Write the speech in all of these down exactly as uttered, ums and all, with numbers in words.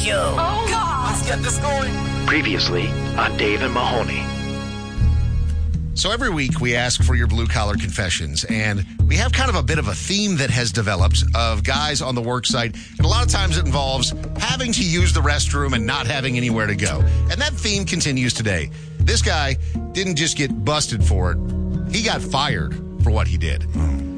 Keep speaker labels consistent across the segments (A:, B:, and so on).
A: Show.
B: Oh, God.
C: Let's get this going.
D: Previously on Dave and Mahoney.
E: So every week we ask for your blue-collar confessions, and we have kind of a bit of a theme that has developed of guys on the work site, and a lot of times it involves having to use the restroom and not having anywhere to go. And that theme continues today. This guy didn't just get busted for it, he got fired for what he did.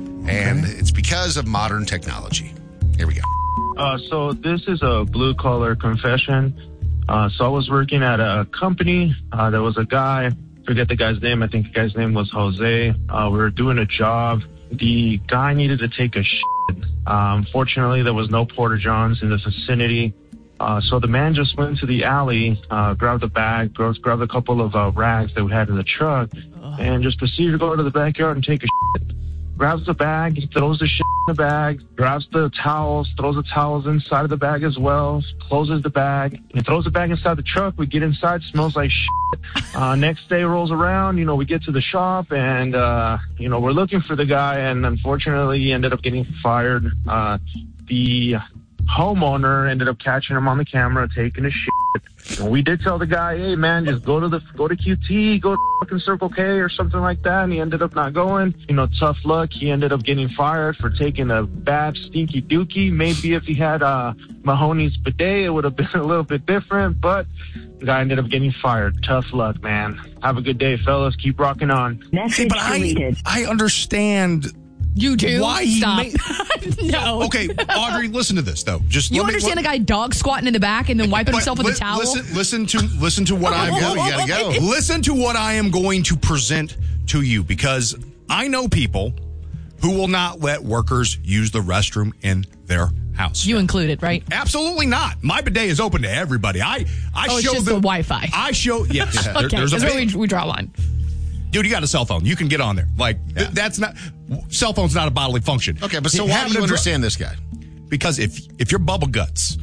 E: And it's because of modern technology. Here we go.
F: Uh, so this is a blue-collar confession. Uh, so I was working at a company. Uh, there was a guy, forget the guy's name. I think the guy's name was Jose. Uh, we were doing a job. The guy needed to take a shit. Um, fortunately, there was no porta-johns in the vicinity. Uh, so the man just went to the alley, uh, grabbed a bag, grabbed, grabbed a couple of uh, rags that we had in the truck, and just proceeded to go to the backyard and take a shit. Grabs the bag, throws the shit in the bag, grabs the towels, throws the towels inside of the bag as well, closes the bag, and throws the bag inside the truck. We get inside, smells like shit. Uh, next day rolls around, you know, we get to the shop, and, uh, you know, we're looking for the guy, and unfortunately he ended up getting fired. Uh, the homeowner ended up catching him on the camera taking a shit. And we did tell the guy, hey man, just go to the go to Q T, go to fucking Circle K or something like that. And he ended up not going. You know, tough luck. He ended up getting fired for taking a bad stinky dookie. Maybe if he had uh, Mahoney's bidet, it would have been a little bit different. But the guy ended up getting fired. Tough luck, man. Have a good day, fellas. Keep rocking on.
A: Message
G: but I, I understand.
H: You do?
G: Why he
H: Stop.
G: made-
H: No.
G: Okay, Audrey, listen to this though. Just
H: You
G: let me-
H: understand
G: let-
H: a guy dog squatting in the back and then wiping
G: but
H: himself with
G: li-
H: a towel?
G: Listen, listen to listen to what I'm
E: Go, you gotta go.
G: Listen to what I am going to present to you, because I know people who will not let workers use the restroom in their house.
H: You included, right?
G: Absolutely not. My bidet is open to everybody. I I
H: Oh, it's
G: show
H: just
G: the,
H: the Wi-Fi.
G: I show yes. there-
H: Okay,
G: there's a
H: that's where
G: big-
H: we, we draw a line.
G: Dude, you got a cell phone. You can get on there. Like th-
E: Yeah.
G: that's not cell phone's not a bodily function.
E: Okay, but so why
G: Having
E: do you
G: a dr-
E: understand this guy?
G: Because if if you're bubble guts,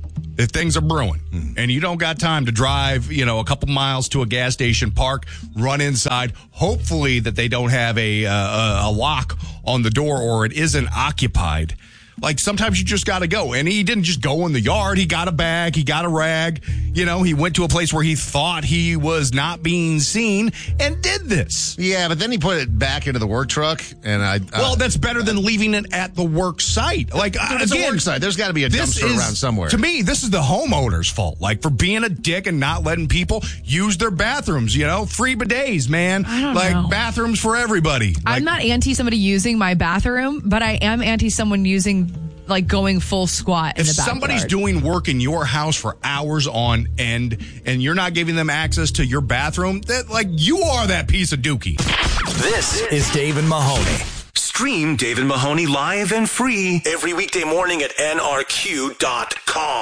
G: if things are brewing, and you don't got time to drive, you know, a couple miles to a gas station, park, run inside, hopefully that they don't have a uh, a lock on the door or it isn't occupied. Like sometimes you just got to go. And he didn't just go in the yard. He got a bag. He got a rag. You know, he went to a place where he thought he was not being seen and did this.
E: Yeah, but then he put it back into the work truck, and I... Uh,
G: Well, that's better than leaving it at the work site. Like,
E: Dude, it's
G: again,
E: a work site. There's got to be a
G: this
E: dumpster
G: is,
E: around somewhere.
G: To me, this is the homeowner's fault. Like, for being a dick and not letting people use their bathrooms, you know? Free bidets, man.
H: I don't
G: like,
H: know.
G: bathrooms for everybody.
H: I'm
G: Like,
H: not anti somebody using my bathroom, but I am anti someone using, like, going full squat in
G: if
H: the backyard.
G: somebody's doing work in your house for hours on end and you're not giving them access to your bathroom, that like you are that piece of dookie.
D: This is Dave and Mahoney. Stream Dave and Mahoney live and free every weekday morning at N R Q dot com.